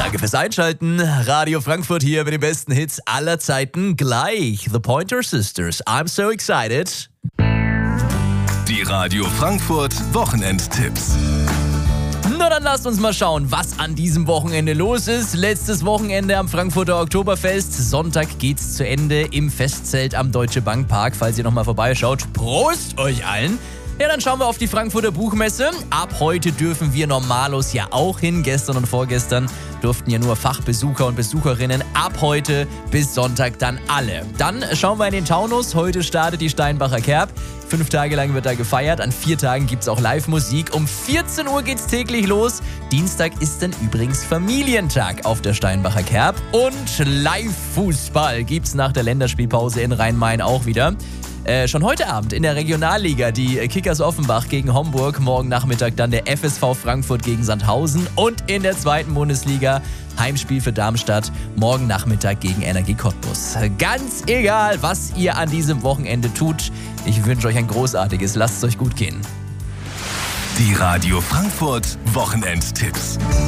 Danke fürs Einschalten. Radio Frankfurt hier mit den besten Hits aller Zeiten gleich. The Pointer Sisters. I'm so excited. Die Radio Frankfurt Wochenendtipps. Na dann lasst uns mal schauen, was an diesem Wochenende los ist. Letztes Wochenende am Frankfurter Oktoberfest. Sonntag geht's zu Ende im Festzelt am Deutsche Bank Park. Falls ihr nochmal vorbeischaut, Prost euch allen. Ja, dann schauen wir auf die Frankfurter Buchmesse. Ab heute dürfen wir Normalos ja auch hin. Gestern und vorgestern durften ja nur Fachbesucher und Besucherinnen. Ab heute bis Sonntag dann alle. Dann schauen wir in den Taunus. Heute startet die Steinbacher Kerb. 5 Tage lang wird da gefeiert. An 4 Tagen gibt's auch Live-Musik. Um 14 Uhr geht's täglich los. Dienstag ist dann übrigens Familientag auf der Steinbacher Kerb. Und Live-Fußball gibt's nach der Länderspielpause in Rhein-Main auch wieder. Schon heute Abend in der Regionalliga die Kickers Offenbach gegen Homburg, morgen Nachmittag dann der FSV Frankfurt gegen Sandhausen und in der 2. Bundesliga Heimspiel für Darmstadt, morgen Nachmittag gegen Energie Cottbus. Ganz egal, was ihr an diesem Wochenende tut, ich wünsche euch ein großartiges, lasst es euch gut gehen. Die Radio Frankfurt Wochenendtipps.